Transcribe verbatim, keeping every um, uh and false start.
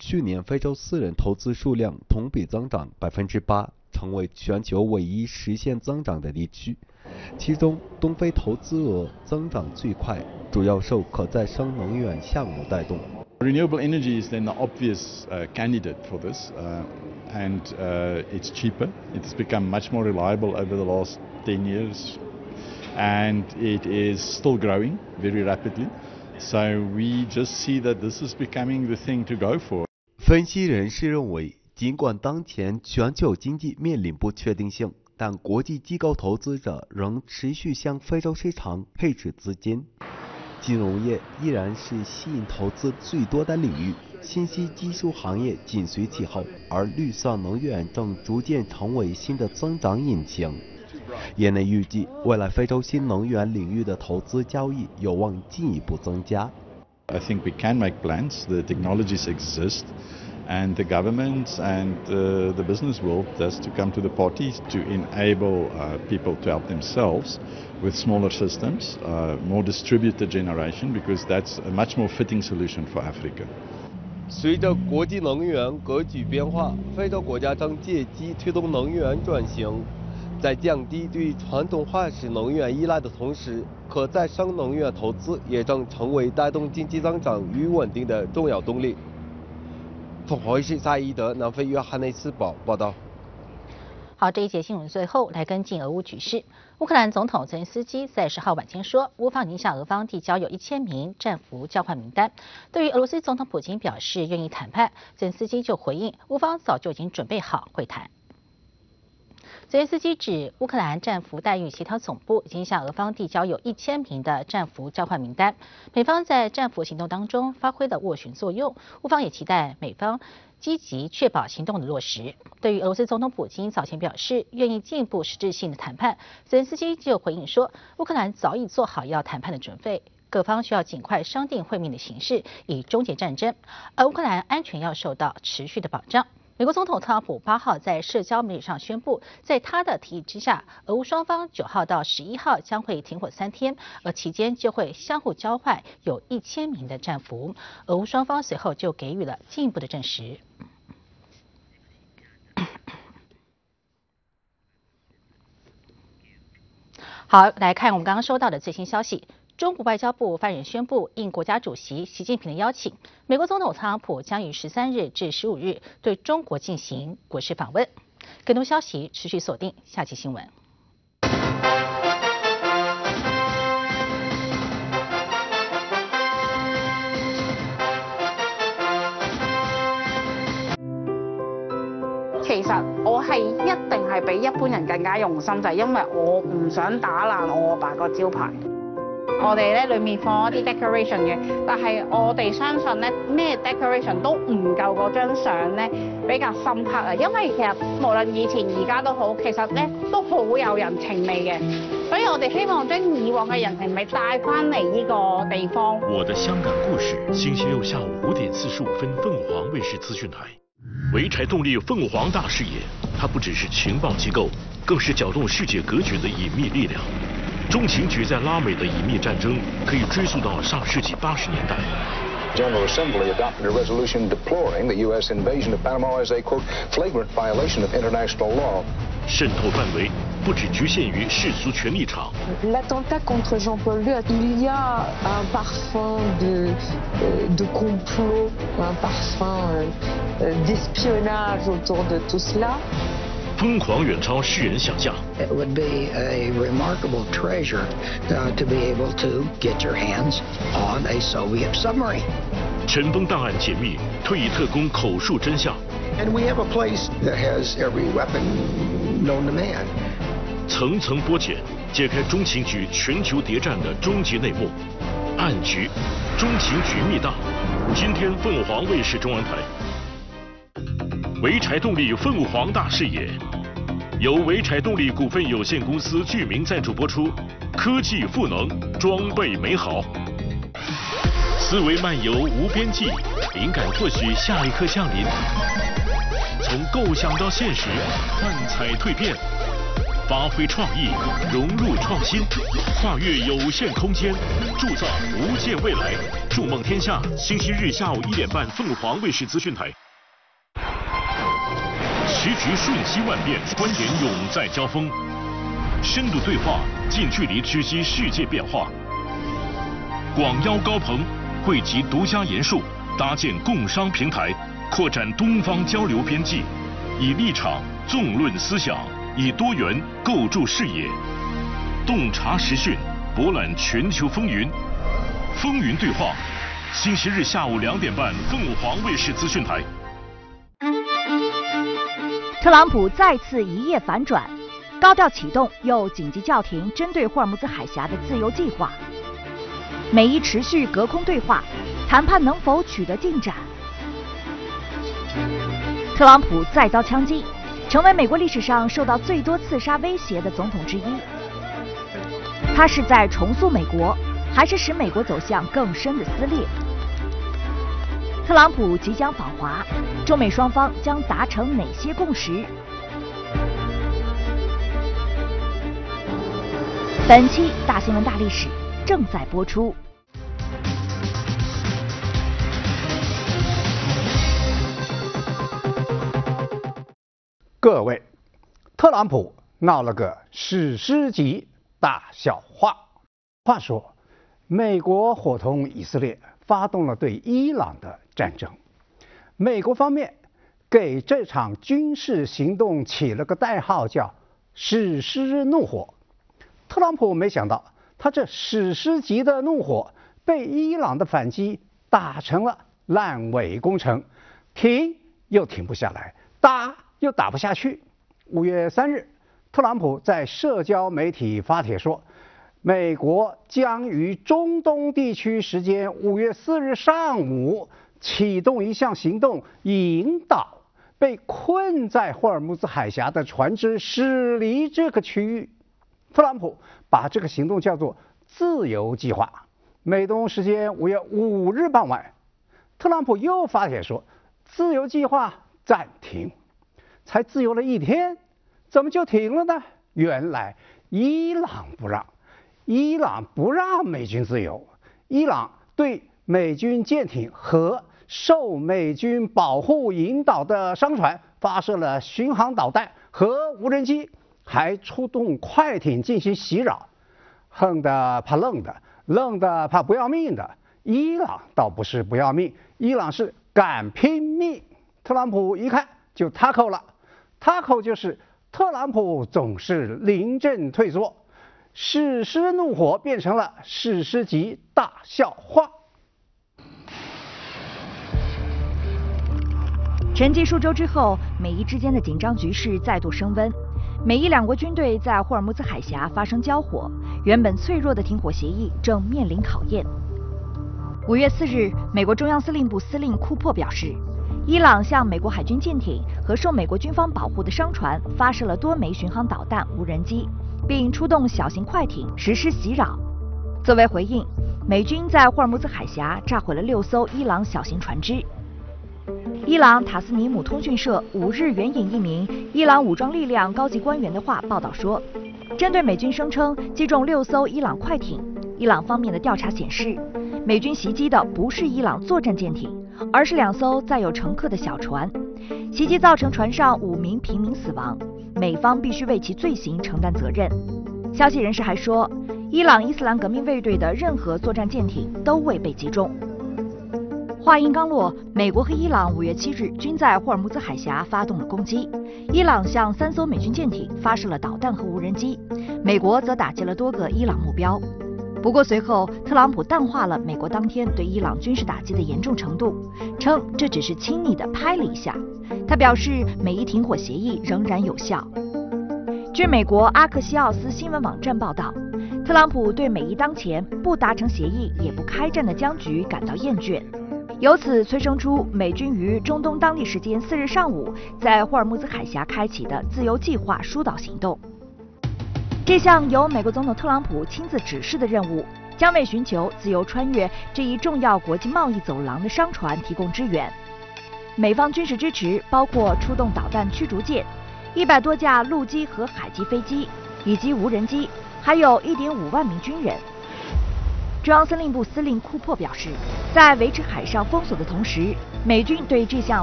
去年非洲私人投资数量同比增长百分之八，成为全球唯一实现增长的地区。其中，东非投资额增长最快，主要受可再生能源项目带动。 Renewable energy is then the obvious uh, candidate for this, uh, and uh, it's cheaper. It's become much more reliable over the last ten years, and it is still growing very rapidly. So we just see that this is becoming the thing to go for. 分析人士认为，尽管当前全球经济面临不确定性，但国际机构投资者仍持续向非洲市场配置资金。金融业依然是吸引投资最多的领域，信息技术行业紧随其后，而绿色能源正逐渐成为新的增长引擎。业内预计，未来非洲新能源领域的投资交易有望进一步增加。 I think we can make plans. The technologies exist, and the governments and uh, the business world has to come to the party to enable uh, people to help themselves with smaller systems, uh, more distributed generation, because that's a much more fitting solution for Africa. 随着国际能源格局变化，非洲国家正借机推动能源转型，在降低对传统化石能源依赖的同时，可再生能源投资也正成为带动经济增长与稳定的重要动力。凤凰卫视萨伊德南非约翰内斯堡报道。 好，这一节新闻最后来跟进俄乌局势。乌克兰总统泽连斯基在十号晚间说，乌方已经向俄方递交有一千名战俘交换名单。对于俄罗斯总统普京表示愿意谈判，泽连斯基就回应，乌方早就已经准备好会谈。泽连斯基指，乌克兰战俘待遇协调总部已经向俄方递交有一千名的战俘交换名单，美方在战俘行动当中发挥了斡旋作用，乌方也期待美方积极确保行动的落实。对于俄罗斯总统普京早前表示愿意进一步实质性的谈判，泽连斯基就回应说，乌克兰早已做好要谈判的准备，各方需要尽快商定会面的形式，以终结战争，而乌克兰安全要受到持续的保障。美国总统特朗普八号在社交媒体上宣布，在他的提议之下，俄乌双方九号到十一号将会停火三天，而期间就会相互交换有一千名的战俘。俄乌双方随后就给予了进一步的证实。好，来看我们刚刚收到的最新消息。中国外交部发言人宣布，应国家主席习近平的邀请，美国总统特朗普将于十三日至十五日对中国进行国事访问。更多消息持续锁定下期新闻。 其實我係一定係比一般人更加用心，就係因為我唔想打爛我阿爸個招牌。我哋咧裏面放一啲 decoration 嘅，但係我哋相信咧咩 decoration 都唔夠嗰張相咧比較深刻啊！因為其實無論以前而家都好，其實咧都好有人情味嘅，所以我哋希望將以往嘅人情味帶翻嚟呢個地方。 我的香港故事，星期六下午五點四十五分，鳳凰衛視資訊台。濰柴動力鳳凰大視野，它不只是情報機構，更是攪動世界格局的隱秘力量。中情局在拉美的隱秘戰爭可以追溯到上世紀八十年代。 General Assembly adopted a resolution deploring the U S invasion of Panama as a quote flagrant violation of international law. 渗透範圍不只局限於世俗權力場。 L'attentat contre Jean-Paul Leu, il y a un parfum de, de complot, un parfum d'espionnage autour de tout cela. 疯狂远超世人想象。 It would be a remarkable treasure uh, to be able to get your hands on a Soviet submarine. 尘封档案解密，退役特工口述真相。 And we have a place that has every weapon known to man. 层层剥茧，揭开中情局全球谍战的终极内幕。暗局，中情局密档。今天凤凰卫视中文台。濰柴动力凤凰大视野，由濰柴动力股份有限公司具名赞助播出。科技赋能，装备美好，思维漫游无边际，灵感或许下一刻降临。从构想到现实，幻彩蜕变， 发挥创意，融入创新，跨越有限空间，铸造无限未来。筑梦天下，星期日下午一点半，凤凰卫视资讯台。时局瞬息万变，观点永在交锋，深度对话，近距离直击世界变化。广邀高朋，汇集独家研述，搭建共商平台，扩展东方交流边际，以立场纵论思想，以多元构筑视野，洞察时讯，博览全球风云。风云对话，星期日下午两点半，凤凰卫视资讯台。 特朗普再次一夜反转，高调启动又紧急叫停针对霍尔木兹海峡的自由计划。美伊持续隔空对话，谈判能否取得进展？特朗普再遭枪击，成为美国历史上受到最多刺杀威胁的总统之一。他是在重塑美国，还是使美国走向更深的撕裂？特朗普即将访华，中美双方将达成哪些共识？本期大新闻大历史正在播出。 各位，特朗普闹了个史诗级大笑话。话说，美国伙同以色列发动了对伊朗的战争，美国方面给这场军事行动起了个代号，叫“史诗怒火”。特朗普没想到，他这史诗级的怒火被伊朗的反击打成了烂尾工程，停又停不下来，打又打不下去。五月三日，特朗普在社交媒体发帖说，美国将于中东地区时间五月四日上午启动一项行动，引导被困在霍尔木兹海峡的船只驶离这个区域。特朗普把这个行动叫做自由计划。美东时间五月五日傍晚，特朗普又发帖说，自由计划暂停。才自由了一天，怎么就停了呢？原来伊朗不让，伊朗不让美军自由，伊朗对美军舰艇和受美军保护引导的商船发射了巡航导弹和无人机，还出动快艇进行袭扰。横的怕愣的，愣的怕不要命的，伊朗倒不是不要命，伊朗是敢拼命。特朗普一看就他扣了。他口就是特朗普总是临阵退缩，史诗怒火变成了史诗级大笑话。 沉寂数周之后，美伊之间的紧张局势再度升温。美伊两国军队在霍尔木兹海峡发生交火，原本脆弱的停火协议正面临考验。五月四日，美国中央司令部司令库珀表示，伊朗向美国海军舰艇和受美国军方保护的商船发射了多枚巡航导弹、无人机，并出动小型快艇实施袭扰。作为回应，美军在霍尔木兹海峡炸毁了六艘伊朗小型船只。伊朗塔斯尼姆通讯社五日援引一名伊朗武装力量高级官员的话报道说，针对美军声称击中六艘伊朗快艇，伊朗方面的调查显示，美军袭击的不是伊朗作战舰艇，而是两艘载有乘客的小船。袭击造成船上五名平民死亡，美方必须为其罪行承担责任。消息人士还说，伊朗伊斯兰革命卫队的任何作战舰艇都未被击中。话音刚落，美国和伊朗五月七日均在霍尔木兹海峡发动了攻击。伊朗向三艘美军舰艇发射了导弹和无人机，美国则打击了多个伊朗目标。不过随后，特朗普淡化了美国当天对伊朗军事打击的严重程度，称这只是轻昵地拍了一下。他表示，美伊停火协议仍然有效。据美国阿克西奥斯新闻网站报道，特朗普对美伊当前不达成协议也不开战的僵局感到厌倦。由此催生出美军于中东当地时间四日上午在霍尔木兹海峡开启的自由计划疏导行动。这项由美国总统特朗普亲自指示的任务，将为寻求自由穿越这一重要国际贸易走廊的商船提供支援。美方军事支持包括出动导弹驱逐舰， 一百多架陆基和海基飞机，以及无人机，还有一点五万名军人。中央司令部司令库珀表示，在维持海上封锁的同时，美军对这项